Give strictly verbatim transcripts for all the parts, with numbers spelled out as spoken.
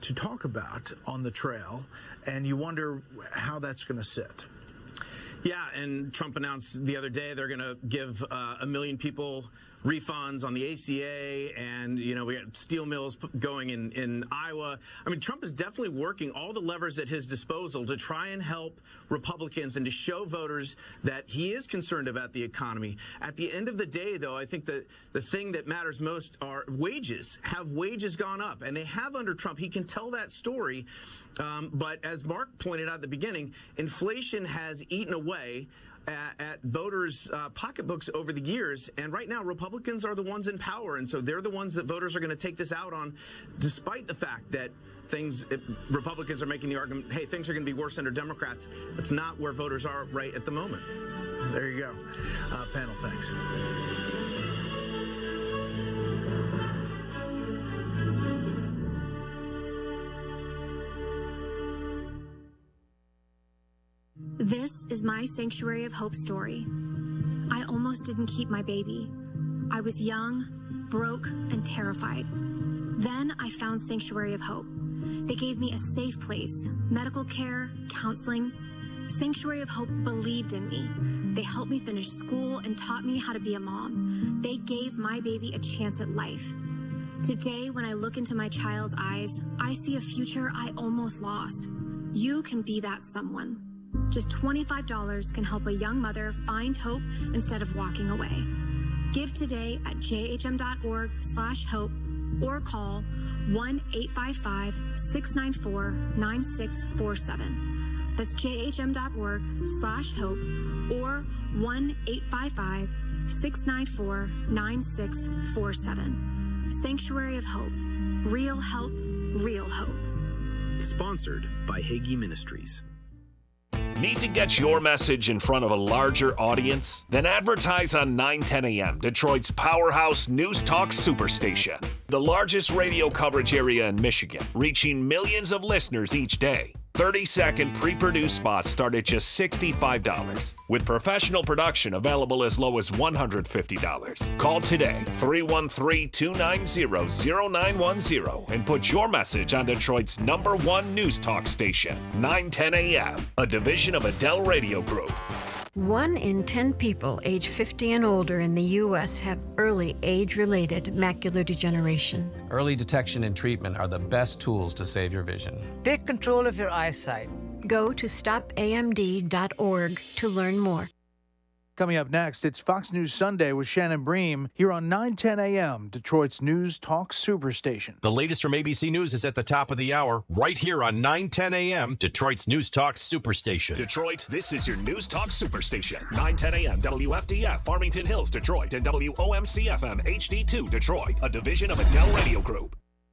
to talk about on the trail, and you wonder how that's going to sit. Yeah, and Trump announced the other day they're going to give uh, a million people refunds on the A C A, and, you know, we got steel mills going in, in Iowa. I mean, Trump is definitely working all the levers at his disposal to try and help Republicans and to show voters that he is concerned about the economy. At the end of the day, though, I think that the thing that matters most are wages. Have wages gone up? And they have under Trump. He can tell that story. Um, but as Mark pointed out at the beginning, inflation has eaten away At, at voters' uh, pocketbooks over the years, and right now Republicans are the ones in power, and so they're the ones that voters are going to take this out on, despite the fact that things it, Republicans are making the argument, hey, things are going to be worse under Democrats. That's not where voters are right at the moment. There you go. Uh, panel, thanks. This is my Sanctuary of Hope story. I almost didn't keep my baby. I was young, broke, and terrified. Then I found Sanctuary of Hope. They gave me a safe place, medical care, counseling. Sanctuary of Hope believed in me. They helped me finish school and taught me how to be a mom. They gave my baby a chance at life. Today, when I look into my child's eyes, I see a future I almost lost. You can be that someone. Just twenty-five dollars can help a young mother find hope instead of walking away. Give today at jhm.org slash hope or call one eight five five, six nine four, nine six four seven. That's jhm.org slash hope or one eight five five, six nine four, nine six four seven. Sanctuary of Hope. Real help, real hope. Sponsored by Hagee Ministries. Need to get your message in front of a larger audience? Then advertise on nine ten A M, Detroit's powerhouse news talk superstation. The largest radio coverage area in Michigan, reaching millions of listeners each day. thirty-second pre-produced spots start at just sixty-five dollars, with professional production available as low as one hundred fifty dollars. Call today, three one three, two nine zero, zero nine one zero, and put your message on Detroit's number one news talk station, nine ten A M, a division of Adele Radio Group. One in ten people age fifty and older in the U S have early age-related macular degeneration. Early detection and treatment are the best tools to save your vision. Take control of your eyesight. Go to stop A M D dot org to learn more. Coming up next, it's Fox News Sunday with Shannon Bream here on nine ten A M, Detroit's News Talk Superstation. The latest from A B C News is at the top of the hour, right here on nine ten A M, Detroit's News Talk Superstation. Detroit, this is your News Talk Superstation. nine ten A M, W F D F, Farmington Hills, Detroit, and W O M C F M H D two, Detroit, a division of Adele Radio Group.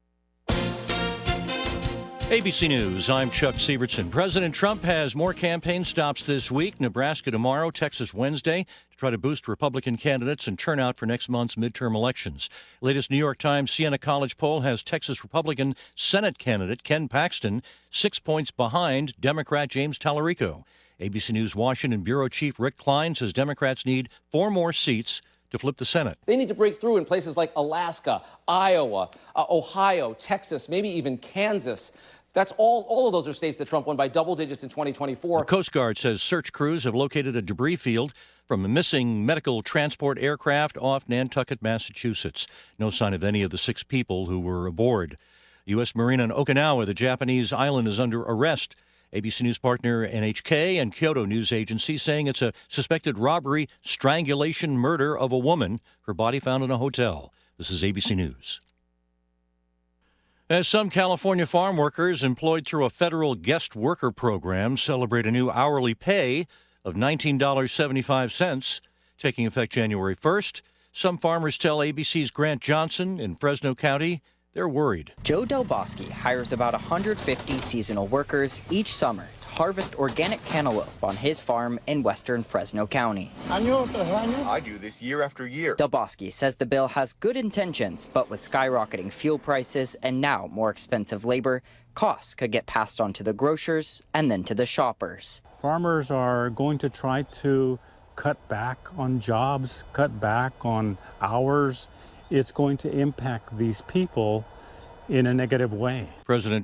A B C News, I'm Chuck Sievertson. President Trump has more campaign stops this week. Nebraska tomorrow, Texas Wednesday, to try to boost Republican candidates and turnout for next month's midterm elections. Latest New York Times Siena College poll has Texas Republican Senate candidate Ken Paxton six points behind Democrat James Tallarico. A B C News Washington Bureau Chief Rick Klein says Democrats need four more seats to flip the Senate. They need to break through in places like Alaska, Iowa, uh, Ohio, Texas, maybe even Kansas. That's all, all of those are states that Trump won by double digits in twenty twenty-four. The Coast Guard says search crews have located a debris field from a missing medical transport aircraft off Nantucket, Massachusetts. No sign of any of the six people who were aboard. U S Marine on Okinawa, the Japanese island, is under arrest. A B C News partner N H K and Kyoto News Agency saying it's a suspected robbery, strangulation, murder of a woman. Her body found in a hotel. This is A B C News. As some California farm workers employed through a federal guest worker program celebrate a new hourly pay of nineteen dollars and seventy-five cents, taking effect January first, some farmers tell A B C's Grant Johnson in Fresno County they're worried. Joe Del Bosque hires about one hundred fifty seasonal workers each summer to harvest organic cantaloupe on his farm in western Fresno County. I do this year after year. Del Bosque says the bill has good intentions, but with skyrocketing fuel prices and now more expensive labor, costs could get passed on to the grocers and then to the shoppers. Farmers are going to try to cut back on jobs, cut back on hours. It's going to impact these people in a negative way. President